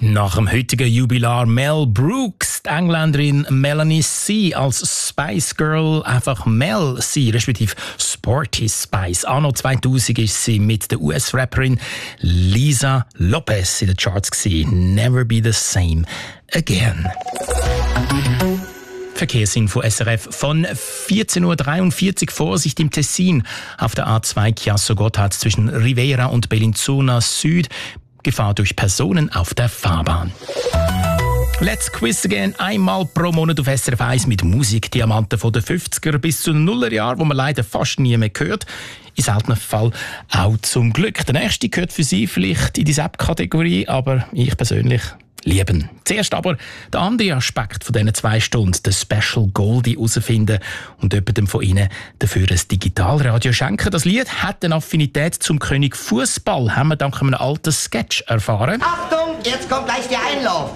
Nach dem heutigen Jubilar Mel Brooks, die Engländerin Melanie C. als Spice Girl einfach Mel C. respektive Sporty Spice. Anno 2000 ist sie mit der US-Rapperin Lisa Lopez in den Charts gewesen. Never be the same again. Verkehrsinfo SRF von 14.43 Uhr. Vorsicht im Tessin auf der A2 Chiasso-Gotthard zwischen Rivera und Bellinzona Süd. Gefahr durch Personen auf der Fahrbahn. Let's Quiz Again, einmal pro Monat auf SRF 1 mit Musikdiamanten von den 50er bis zu den Nullerjahren, wo man leider fast nie mehr hört. In seltenen Fall auch zum Glück. Der nächste gehört für Sie vielleicht in die Sepp-Kategorie, aber ich persönlich lieben. Zuerst aber der andere Aspekt von diesen 2 Stunden, den Special Goldie herausfinden und jemandem von Ihnen dafür ein Digitalradio schenken. Das Lied hat eine Affinität zum König Fußball, haben wir dank einem alten Sketch erfahren. Achtung, jetzt kommt gleich der Einlauf.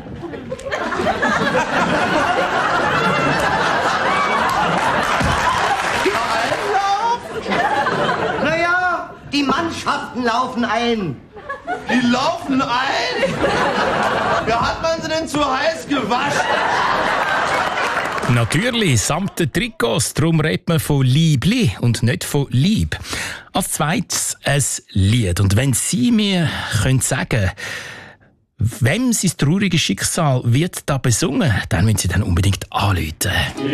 Einlauf? Naja, die Mannschaften laufen ein. Die laufen ein? Ja, hat man sie denn zu heiß gewaschen? Natürlich, samt den Trikots. Darum redet man von Liebli und nicht von Lieb. Als zweites ein Lied. Und wenn Sie mir sagen können, wem sein trauriges Schicksal wird da besungen, dann müssen Sie dann unbedingt anrufen.